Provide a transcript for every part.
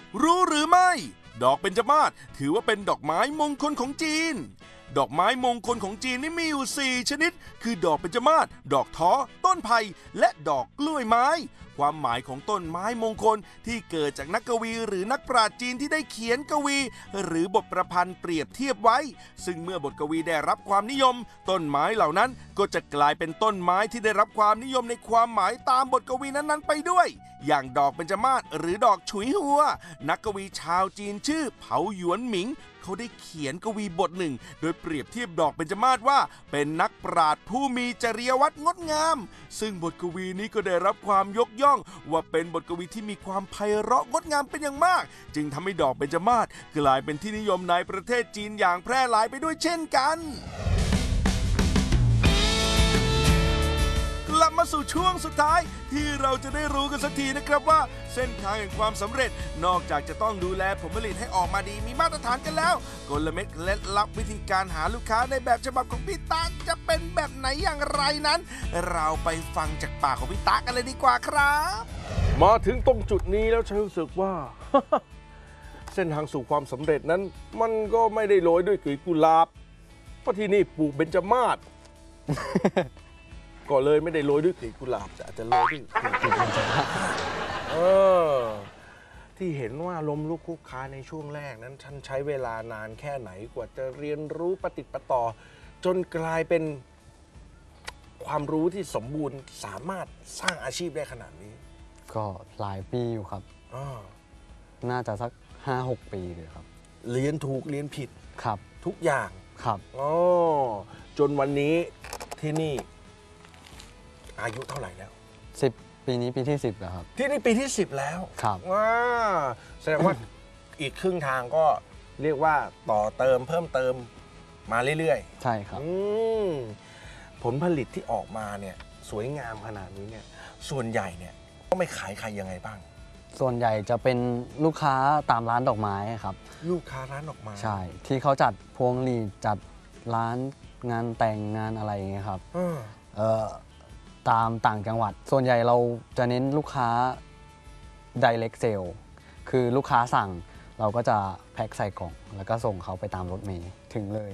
รู้หรือไม่ดอกเบญจมาศถือว่าเป็นดอกไม้มงคลของจีนดอกไม้มงคลของจีนนี่มีอยู่4ชนิดคือดอกเบญจมาศดอกท้อต้นไผ่และดอกกล้วยไม้ความหมายของต้นไม้มงคลที่เกิดจากนักกวีหรือนักปราชญ์จีนที่ได้เขียนกวีหรือบทประพันธ์เปรียบเทียบไว้ซึ่งเมื่อบทกวีได้รับความนิยมต้นไม้เหล่านั้นก็จะกลายเป็นต้นไม้ที่ได้รับความนิยมในความหมายตามบทกวีนั้นๆไปด้วยอย่างดอกเบญจมาศหรือดอกฉุยหัวนักกวีชาวจีนชื่อเผาหยวนหมิงเขาได้เขียนกวีบทหนึ่งโดยเปรียบเทียบดอกเบญจมาศว่าเป็นนักปราชญ์ผู้มีจริยวัตรงดงามซึ่งบทกวีนี้ก็ได้รับความยกย่องว่าเป็นบทกวีที่มีความไพเราะงดงามเป็นอย่างมากจึงทำให้ดอกเบญจมาศกลายเป็นที่นิยมในประเทศจีนอย่างแพร่หลายไปด้วยเช่นกันกลับมาสู่ช่วงสุดท้ายที่เราจะได้รู้กันสักทีนะครับว่าเส้นทางแห่งความสำเร็จนอกจากจะต้องดูแลผลผลิตให้ออกมาดีมีมาตรฐานกันแล้วกลเม็ดเคล็ดลับวิธีการหาลูกค้าในแบบฉบับของพี่ตาจะเป็นแบบไหนอย่างไรนั้นเราไปฟังจากปากของพี่ตากันเลยดีกว่าครับมาถึงตรงจุดนี้แล้วฉันรู้สึกว่า เส้นทางสู่ความสำเร็จนั้นมันก็ไม่ได้โรยด้วยกลีบกุหลาบเพราะที่นี่ปลูกเบญจมาศ ก็เลยไม่ได้โรยด้วยกลีบกุหลาบแต่อาจจะโรยด้วยกลีบเบญจมาศที่เห็นว่าล้มลุกคลุกคลานในช่วงแรกนั้นฉันใช้เวลานานแค่ไหนกว่าจะเรียนรู้ปฏิปต่อจนกลายเป็นความรู้ที่สมบูรณ์สามารถสร้างอาชีพได้ขนาดนี้ก็หลายปีอยู่ครับน่าจะสัก 5-6 ปีเลยครับเรียนถูกเรียนผิดครับทุกอย่างครับจนวันนี้ที่นี่อายุเท่าไหร่แล้ว 10ปีนี้ปีที่10แล้วครับที่นี่ปีที่10แล้วครับแสดงว่า อีกครึ่งทางก็เรียกว่าต่อเติมเพิ่มเติมมาเรื่อยๆใช่ครับผลผลิตที่ออกมาเนี่ยสวยงามขนาดนี้เนี่ยส่วนใหญ่เนี่ยก็ไม่ขายใครยังไงบ้างส่วนใหญ่จะเป็นลูกค้าตามร้านดอกไม้ครับลูกค้าร้านดอกไม้ใช่ที่เขาจัดพวงหรีดจัดร้านงานแต่งงานอะไรอย่างเงี้ยครับตามต่างจังหวัดส่วนใหญ่เราจะเน้นลูกค้า direct sale คือลูกค้าสั่งเราก็จะแพ็คใส่กล่องแล้วก็ส่งเขาไปตามรถเมล์ถึงเลย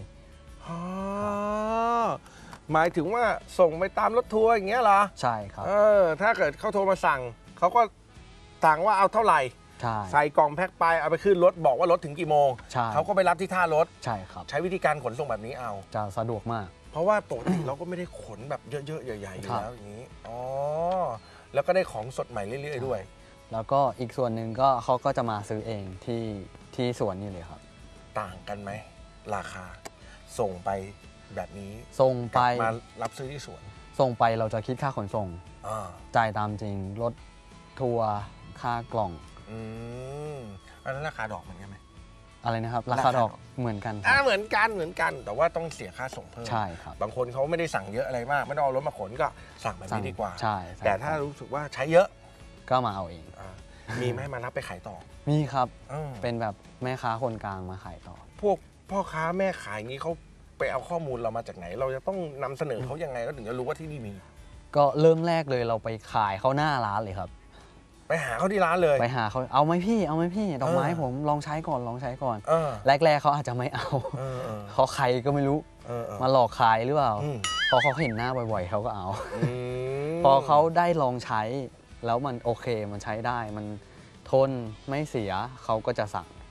หมายถึงว่าส่งไปตามรถทัวร์อย่างเงี้ยเหรอใช่ครับถ้าเกิดเขาโทรมาสั่งเขาก็สั่งว่าเอาเท่าไหร่ใส่กล่องแพ็คไปเอาไปขึ้นรถบอกว่ารถถึงกี่โมงเขาก็ไปรับที่ท่ารถใช่ครับใช้วิธีการขนส่งแบบนี้เอาจะสะดวกมากเพราะว่าปกติเราก็ไม่ได้ขนแบบเยอะๆใหญ่ๆอยู่แล้วอย่างนี้แล้วก็ได้ของสดใหม่เรื่อยๆด้วยแล้วก็อีกส่วนหนึ่งก็เขาก็จะมาซื้อเองที่สวนนี่เลยครับต่างกันไหมราคาส่งไปแบบนี้ส่งไปมารับซื้อที่สวนส่งไปเราจะคิดค่าขนส่งจ่ายตามจริงรถทัวร์ค่ากล่องแล้วราคาดอกเหมือนกันไหมอะไรนะครับราคาดอกเหมือนกันเหมือนกันแต่ว่าต้องเสียค่าส่งเพิ่มใช่ครับบางคนเขาไม่ได้สั่งเยอะอะไรมากไม่ต้องเอารถมาขนก็สั่งแบบนี้ดีกว่าใช่แต่ถ้ารู้สึกว่าใช้เยอะก็มาเอาเองมีไหมมารับไปขายต่อมีครับเป็นแบบแม่ค้าคนกลางมาขายต่อพวกพ่อค้าแม่ขายงี้เขาไปเอาข้อมูลเรามาจากไหนเราจะต้องนำเสนอเขายังไงก็ถึงจะรู้ว่าที่นี่มีก็เริ่มแรกเลยเราไปขายเขาหน้าร้านเลยครับไปหาเขาที่ร้านเลยไปหาเขาเอาไหมพี่ดอกไม้ผมลองใช้ก่อนแรกๆเขาอาจจะไม่เอาเขาใครก็ไม่รู้มาหลอกขายหรือเปล่าพอเขาเห็นหน้าบ่อยๆเขาก็เอาพอเขาได้ลองใช้แล้วมันโอเคมันใช้ได้มันทนไม่เสียเขาก็จะสั่ง